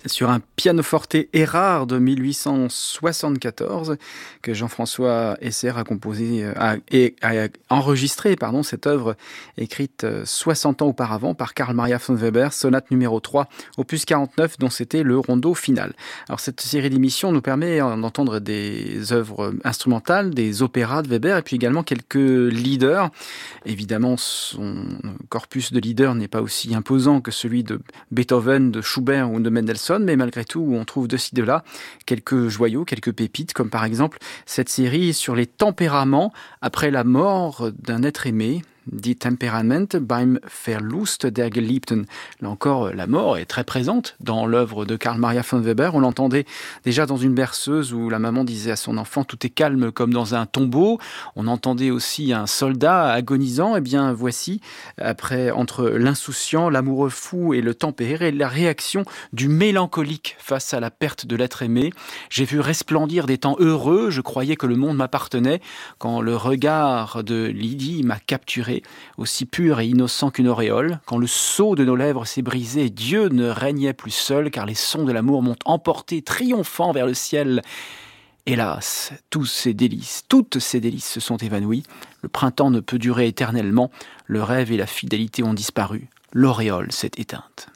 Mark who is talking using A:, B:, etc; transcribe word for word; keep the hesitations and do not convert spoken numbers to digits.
A: sur un pianoforte Erard de mille huit cent soixante-quatorze que Jean-François Esser a composé a, et a enregistré pardon cette œuvre écrite soixante ans auparavant par Carl Maria von Weber, sonate numéro trois, opus quarante-neuf, dont c'était le rondo final. Alors cette série d'émissions nous permet d'entendre des œuvres instrumentales, des opéras de Weber et puis également quelques leaders. Évidemment, son corpus de leaders n'est pas aussi imposant que celui de Beethoven, de Schubert ou de Mendelssohn, mais malgré tout, on trouve de ci, de là quelques joyaux, quelques pépites, comme par exemple cette série sur les tempéraments après la mort d'un être aimé, Die Temperament beim Verlust der Geliebten. Là encore, la mort est très présente dans l'œuvre de Carl Maria von Weber. On l'entendait déjà dans une berceuse où la maman disait à son enfant « tout est calme comme dans un tombeau ». On entendait aussi un soldat agonisant. Eh bien, voici, après, entre l'insouciant, l'amoureux fou et le tempéré, la réaction du mélancolique face à la perte de l'être aimé. J'ai vu resplendir des temps heureux, je croyais que le monde m'appartenait, quand le regard de Lydie m'a capturé, aussi pur et innocent qu'une auréole, quand le sceau de nos lèvres s'est brisé, Dieu ne régnait plus seul, car les sons de l'amour m'ont emporté triomphant vers le ciel. Hélas, tous ces délices, toutes ces délices se sont évanouies. Le printemps ne peut durer éternellement. Le rêve et la fidélité ont disparu. L'auréole s'est éteinte.